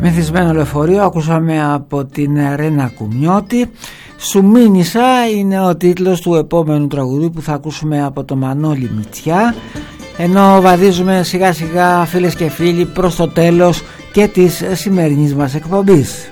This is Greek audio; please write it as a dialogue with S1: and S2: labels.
S1: Μεθυσμένο λεωφορείο ακούσαμε από την Ρένα Κουμιώτη. Σου μήνυσα είναι ο τίτλος του επόμενου τραγουδίου που θα ακούσουμε από το Μανώλη Μητσιά, ενώ βαδίζουμε σιγά σιγά, φίλες και φίλοι, προς το τέλος και της σημερινής μας εκπομπής.